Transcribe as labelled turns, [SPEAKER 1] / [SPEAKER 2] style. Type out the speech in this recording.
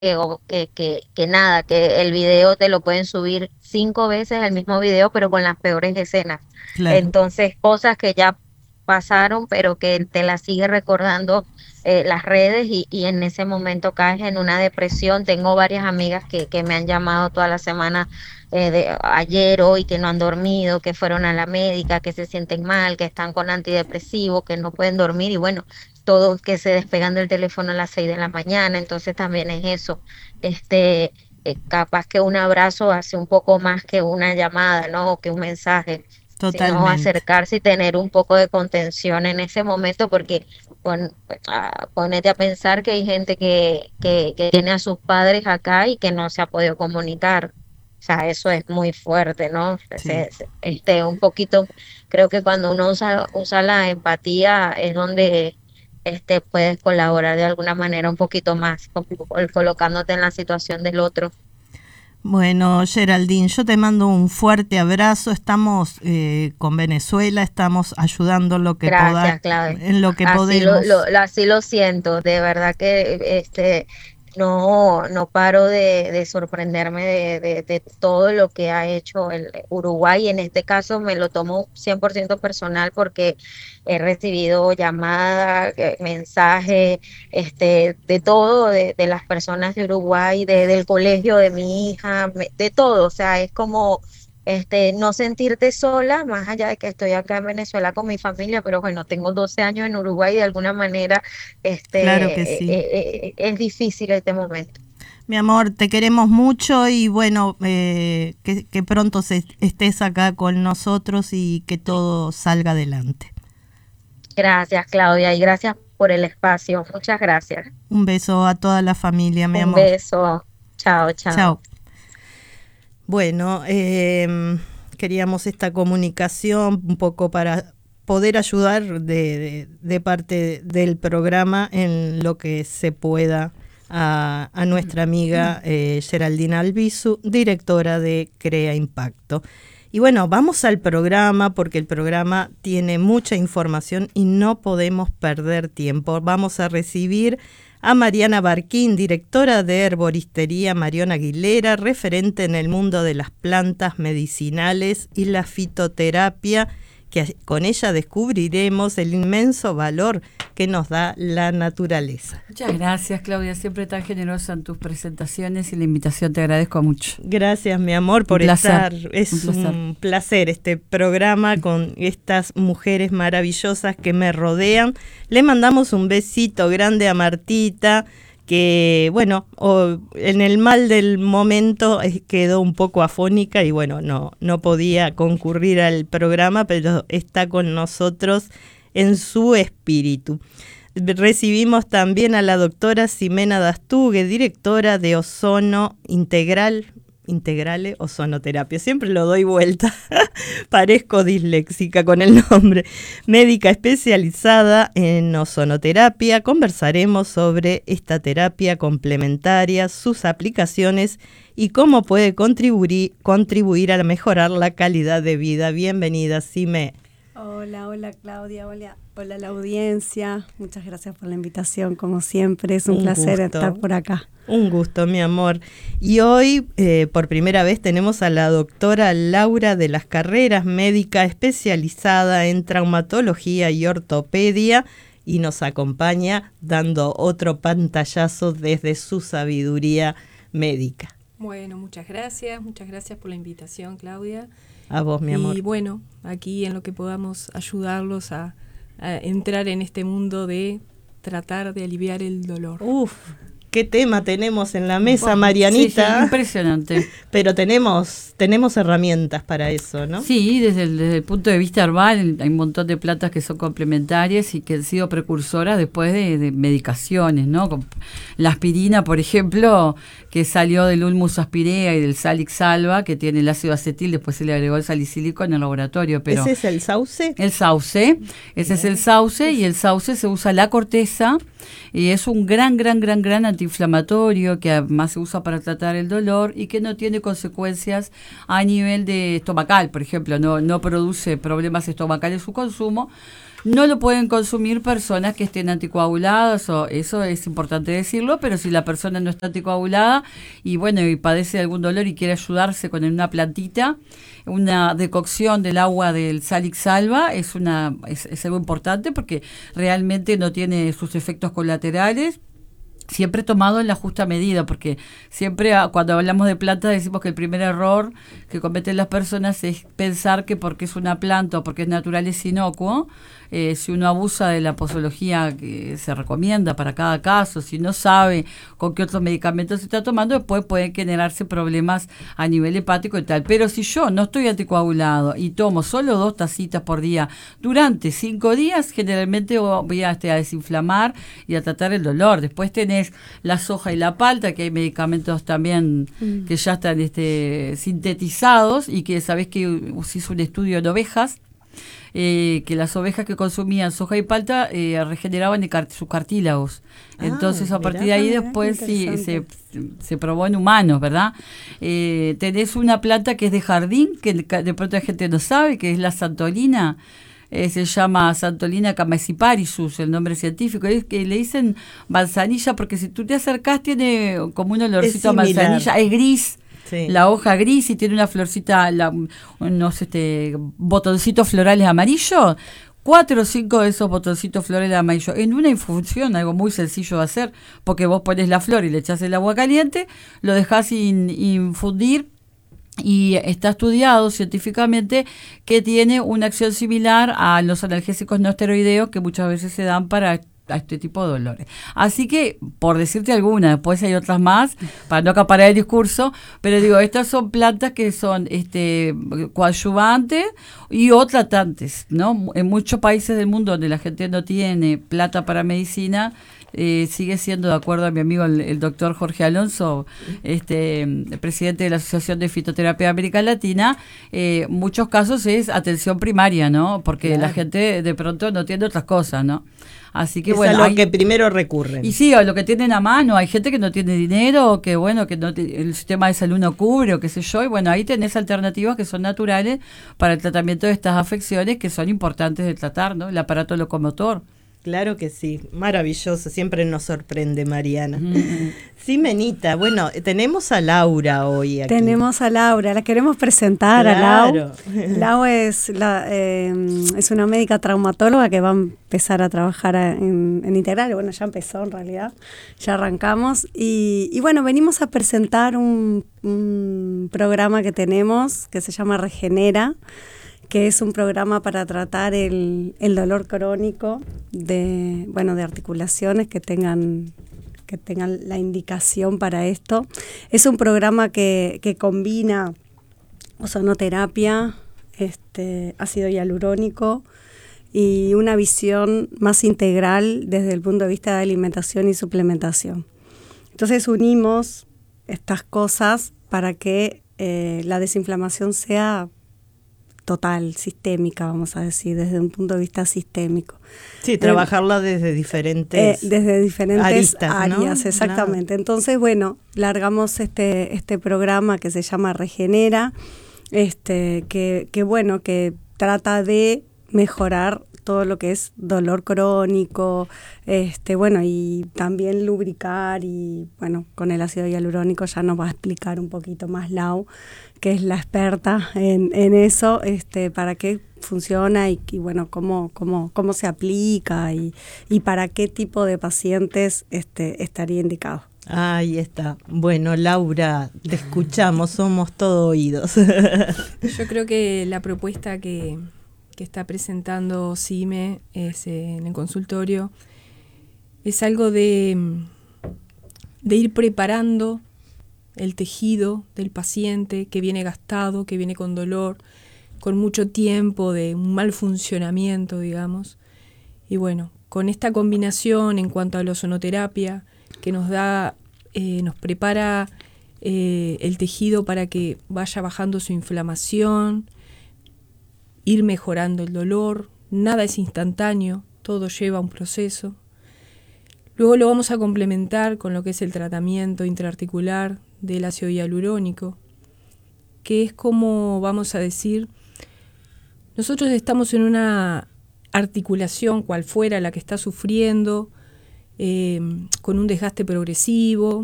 [SPEAKER 1] que nada, que el video te lo pueden subir 5 veces el mismo video, pero con las peores escenas.
[SPEAKER 2] Claro,
[SPEAKER 1] Entonces, cosas que ya pasaron, pero que te las sigue recordando las redes y en ese momento caes en una depresión. Tengo varias amigas que me han llamado toda la semana de ayer, hoy, que no han dormido, que fueron a la médica, que se sienten mal, que están con antidepresivos, que no pueden dormir y bueno, todos que se despegan del teléfono a las 6 de la mañana, entonces también es eso, este, capaz que un abrazo hace un poco más que una llamada, ¿no? O que un mensaje, sino
[SPEAKER 2] totalmente.
[SPEAKER 1] acercarse y tener un poco de contención en ese momento, porque ponete a pensar que hay gente que tiene a sus padres acá y que no se ha podido comunicar. O sea, eso es muy fuerte, ¿no?
[SPEAKER 2] Sí.
[SPEAKER 1] Un poquito, creo que cuando uno usa la empatía es donde puedes colaborar de alguna manera un poquito más, colocándote en la situación del otro.
[SPEAKER 2] Bueno, Geraldine, yo te mando un fuerte abrazo. Estamos con Venezuela, estamos ayudando
[SPEAKER 1] Gracias, Claudia.
[SPEAKER 2] en lo que
[SPEAKER 1] Así
[SPEAKER 2] podemos.
[SPEAKER 1] así lo siento, de verdad que no paro de sorprenderme de todo lo que ha hecho el Uruguay. En este caso me lo tomo 100% personal porque he recibido llamadas, mensajes, de todo, de las personas de Uruguay, del colegio de mi hija, de todo. O sea, es como no sentirte sola, más allá de que estoy acá en Venezuela con mi familia, pero bueno, tengo 12 años en Uruguay y de alguna manera
[SPEAKER 2] Claro que sí.
[SPEAKER 1] es difícil este momento.
[SPEAKER 2] Mi amor, te queremos mucho y bueno, que pronto estés acá con nosotros y que todo salga adelante.
[SPEAKER 1] Gracias, Claudia, y gracias por el espacio. Muchas gracias.
[SPEAKER 2] Un beso a toda la familia, mi
[SPEAKER 1] Un
[SPEAKER 2] amor.
[SPEAKER 1] beso. Chao, chao.
[SPEAKER 2] Chao. Bueno, queríamos esta comunicación un poco para poder ayudar de parte del programa en lo que se pueda a nuestra amiga Geraldine Albizu, directora de Crea Impacto. Y bueno, vamos al programa porque el programa tiene mucha información y no podemos perder tiempo. Vamos a recibir a Mariana Barquín, directora de Herboristería Marión Aguilera, referente en el mundo de las plantas medicinales y la fitoterapia, que con ella descubriremos el inmenso valor que nos da la naturaleza.
[SPEAKER 3] Muchas gracias, Claudia, siempre tan generosa en tus presentaciones y la invitación, te agradezco mucho.
[SPEAKER 2] Gracias, mi amor,
[SPEAKER 3] Un
[SPEAKER 2] por
[SPEAKER 3] placer,
[SPEAKER 2] estar. Es
[SPEAKER 3] un placer.
[SPEAKER 2] un placer este programa con estas mujeres maravillosas que me rodean. Le mandamos un besito grande a Martita, que bueno, en el mal del momento quedó un poco afónica y bueno, no podía concurrir al programa, pero está con nosotros en su espíritu. Recibimos también a la doctora Ximena Dastugue, directora de Ozono Integrale Ozonoterapia. Siempre lo doy vuelta, parezco disléxica con el nombre. Médica especializada en ozonoterapia. Conversaremos sobre esta terapia complementaria, sus aplicaciones y cómo puede contribuir a mejorar la calidad de vida. Bienvenida, Xime.
[SPEAKER 4] Hola, hola Claudia, hola la audiencia. Muchas gracias por la invitación, como siempre. Es un placer estar por acá.
[SPEAKER 2] Un gusto, mi amor. Y hoy, por primera vez, tenemos a la doctora Laura de las Carreras, médica especializada en traumatología y ortopedia, y nos acompaña dando otro pantallazo desde su sabiduría médica.
[SPEAKER 5] Bueno, muchas gracias por la invitación, Claudia.
[SPEAKER 2] A vos, mi amor.
[SPEAKER 5] Y bueno, aquí en lo que podamos ayudarlos a entrar en este mundo de tratar de aliviar el dolor.
[SPEAKER 2] Uf, qué tema tenemos en la mesa, Marianita.
[SPEAKER 3] Sí, impresionante.
[SPEAKER 2] Pero tenemos herramientas para eso, ¿no?
[SPEAKER 3] Sí, desde el punto de vista herbal hay un montón de plantas que son complementarias y que han sido precursoras después de medicaciones, ¿no? La aspirina, por ejemplo, que salió del Ulmus aspirea y del Salix alba, que tiene el ácido acetil, después se le agregó el salicílico en el laboratorio. Pero
[SPEAKER 2] ¿ese es el sauce?
[SPEAKER 3] El sauce, ese es el sauce, y el sauce se usa la corteza, y es un gran antiinflamatorio que además se usa para tratar el dolor y que no tiene consecuencias a nivel de estomacal, por ejemplo, no produce problemas estomacales su consumo, No lo pueden consumir personas que estén anticoaguladas, o eso es importante decirlo, pero si la persona no está anticoagulada y bueno, y padece de algún dolor y quiere ayudarse con una plantita, una decocción del agua del Salix Salva es algo importante porque realmente no tiene sus efectos colaterales. Siempre tomado en la justa medida, porque siempre cuando hablamos de planta decimos que el primer error que cometen las personas es pensar que porque es una planta o porque es natural es inocuo. Si uno abusa de la posología que se recomienda para cada caso, si no sabe con qué otros medicamentos se está tomando, después pueden generarse problemas a nivel hepático y tal. Pero si yo no estoy anticoagulado y tomo solo 2 tacitas por día durante 5 días, generalmente voy a desinflamar y a tratar el dolor. Después tenés la soja y la palta, que hay medicamentos también que ya están sintetizados y que sabés que se hizo un estudio en ovejas, que las ovejas que consumían soja y palta regeneraban sus cartílagos. Entonces a partir de ahí después se probó en humanos, ¿verdad? Tenés una planta que es de jardín, que de pronto la gente no sabe, que es la santolina. Se llama Santolina camesiparisus, el nombre científico, es que le dicen manzanilla porque si tú te acercás tiene como un olorcito a manzanilla, es gris. Sí. La hoja gris y tiene una florcita, botoncitos florales amarillos. 4 o 5 de esos botoncitos florales amarillos en una infusión, algo muy sencillo de hacer, porque vos pones la flor y le echás el agua caliente, lo dejás infundir. Y está estudiado científicamente que tiene una acción similar a los analgésicos no esteroideos que muchas veces se dan para a este tipo de dolores. Así que, por decirte alguna, después hay otras más, para no acaparar el discurso, pero digo, estas son plantas que son coadyuvantes y o tratantes, ¿no? En muchos países del mundo donde la gente no tiene plata para medicina, sigue siendo, de acuerdo a mi amigo el doctor Jorge Alonso, presidente de la Asociación de Fitoterapia de América Latina, muchos casos es atención primaria, ¿no? Porque claro, la gente de pronto no tiene otras cosas, ¿no? Así que
[SPEAKER 2] es a lo que primero recurren.
[SPEAKER 3] Y sí, a lo que tienen a mano. Hay gente que no tiene dinero, que bueno, que el sistema de salud no cubre, o qué sé yo, y bueno, ahí tenés alternativas que son naturales para el tratamiento de estas afecciones que son importantes de tratar, ¿no? El aparato locomotor.
[SPEAKER 2] Claro que sí, maravilloso, siempre nos sorprende Mariana. Sí, Menita, bueno, tenemos a Laura hoy aquí.
[SPEAKER 4] Tenemos a Laura, la queremos presentar, claro. A Lau. Lau es una médica traumatóloga que va a empezar a trabajar en Integral, bueno, ya empezó en realidad, ya arrancamos, y bueno, venimos a presentar un programa que tenemos que se llama Regenera, que es un programa para tratar el dolor crónico de articulaciones que tengan la indicación para esto. Es un programa que combina ozonoterapia, ácido hialurónico y una visión más integral desde el punto de vista de alimentación y suplementación. Entonces unimos estas cosas para que la desinflamación sea total, sistémica, vamos a decir, desde un punto de vista sistémico.
[SPEAKER 2] Sí, trabajarla desde diferentes
[SPEAKER 4] aristas, áreas,
[SPEAKER 2] ¿no?
[SPEAKER 4] Exactamente.
[SPEAKER 2] Claro.
[SPEAKER 4] Entonces, bueno, largamos este programa que se llama Regenera, que trata de mejorar todo lo que es dolor crónico, y también lubricar, y bueno, con el ácido hialurónico ya nos va a explicar un poquito más Lau, que es la experta en eso, para qué funciona y bueno, cómo se aplica y para qué tipo de pacientes estaría indicado.
[SPEAKER 2] Ahí está. Bueno, Laura, te escuchamos, somos todo oídos.
[SPEAKER 5] Yo creo que la propuesta que está presentando CIME en el consultorio es algo de ir preparando el tejido del paciente que viene gastado, que viene con dolor, con mucho tiempo de un mal funcionamiento, digamos. Y bueno, con esta combinación en cuanto a la ozonoterapia que nos prepara el tejido para que vaya bajando su inflamación, ir mejorando el dolor, nada es instantáneo, todo lleva un proceso. Luego lo vamos a complementar con lo que es el tratamiento intraarticular del ácido hialurónico, que es como, vamos a decir, nosotros estamos en articulación, cual fuera la que está sufriendo, con un desgaste progresivo,